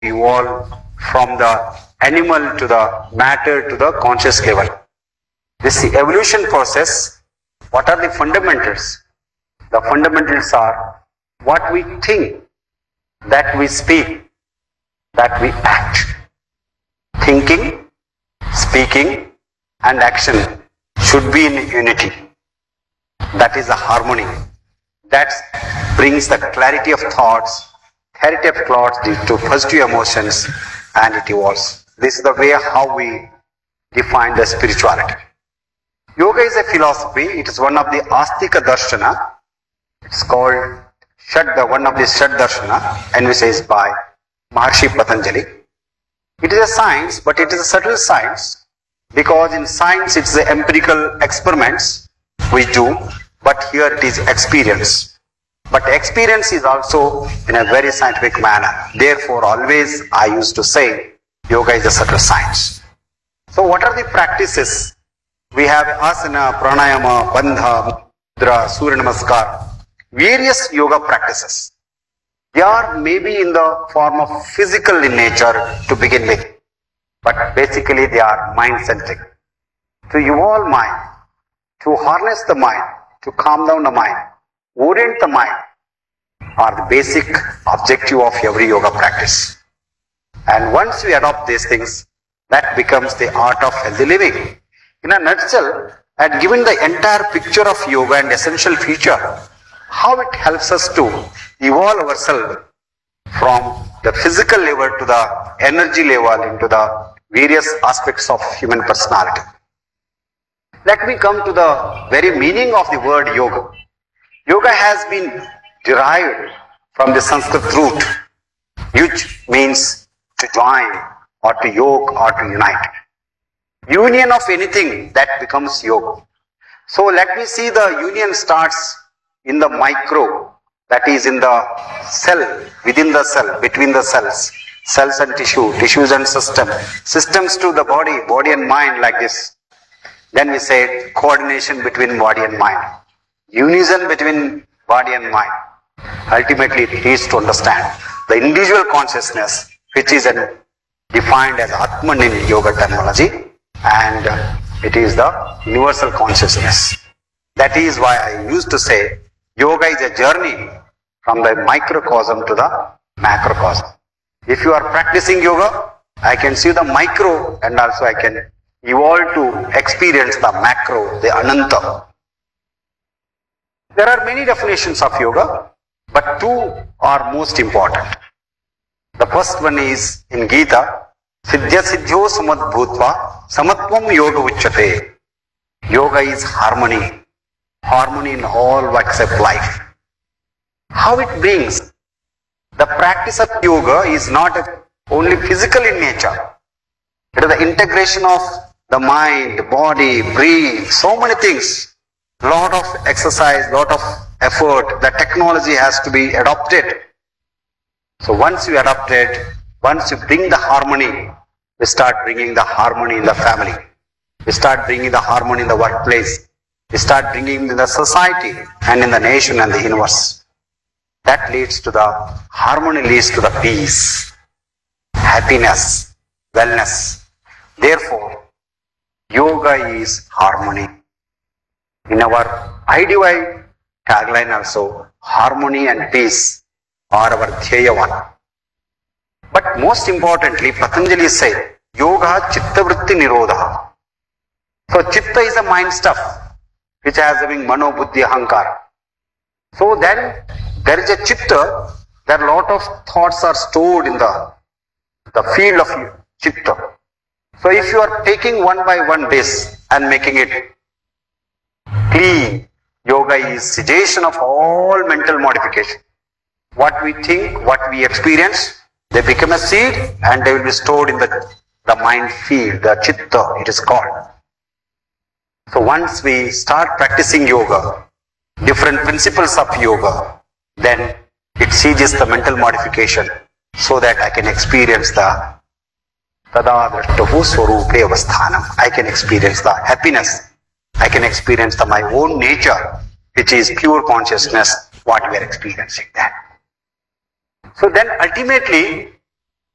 evolve from the animal to the matter to the conscious level. This evolution process, what are the fundamentals? The fundamentals are what we think, that we speak, that we act. Thinking, speaking, and action should be in unity. That is the harmony. That brings the clarity of thoughts to positive emotions, and it evolves. This is the way how we define the spirituality. Yoga is a philosophy. It is one of the Astika Darshana. It's called one of the Shad Darshana, envisaged by Maharshi Patanjali. It is a science, but it is a subtle science, because in science it's the empirical experiments we do, but here it is experience. But experience is also in a very scientific manner. Therefore, always I used to say, yoga is a subtle science. So what are the practices? We have asana, pranayama, bandha, mudra, surya namaskar, various yoga practices. They are maybe in the form of physical in nature to begin with, but basically they are mind-centric. To evolve mind, to harness the mind, to calm down the mind, orient the mind, are the basic objective of every yoga practice. And once we adopt these things, that becomes the art of healthy living. In a nutshell, I had given the entire picture of yoga and essential feature, how it helps us to evolve ourselves from the physical level to the energy level into the various aspects of human personality. Let me come to the very meaning of the word yoga. Yoga has been derived from the Sanskrit root, which means to join or to yoke or to unite. Union of anything, that becomes yoga. So let me see, the union starts in the micro, that is in the cell, within the cell, between the cells, cells and tissues and systems to the body and mind, like this. Then we say coordination between body and mind, unison between body and mind. Ultimately it leads to understand the individual consciousness, which is defined as Atman in yoga terminology, and it is the universal consciousness. That is why I used to say yoga is a journey from the microcosm to the macrocosm. If you are practicing yoga, I can see the micro, and also I can evolve to experience the macro, the Ananta. There are many definitions of yoga, but two are most important. The first one is in Gita, Siddhya Siddhyo Samadbhutva Samatvam Yoga Uchyate. Yoga is harmony. Harmony in all except life. How it brings? The practice of yoga is not only physical in nature. It is the integration of the mind, body, breathe, so many things. Lot of exercise, lot of effort. The technology has to be adopted. So once you adopt it, once you bring the harmony, we start bringing the harmony in the family. We start bringing the harmony in the workplace. We start bringing in the society and in the nation and the universe. That leads to the harmony, leads to the peace, happiness, wellness. Therefore, yoga is harmony. In our IDY tagline also, harmony and peace are our Dhyaya one. But most importantly, Patanjali said, yoga chitta vritti nirodha. So chitta is the mind stuff, which has having mano, buddhi, ahankara. So then there is a chitta, there are a lot of thoughts are stored in the field of chitta. So if you are taking one by one this and making it clean, yoga is cessation of all mental modification. What we think, what we experience, they become a seed and they will be stored in the mind field, the chitta it is called. So once we start practicing yoga, different principles of yoga, then it ceases the mental modification so that I can experience the tada drashtahu swarupe avasthanam. I can experience the happiness. I can experience my own nature, which is pure consciousness, what we are experiencing that. So then ultimately,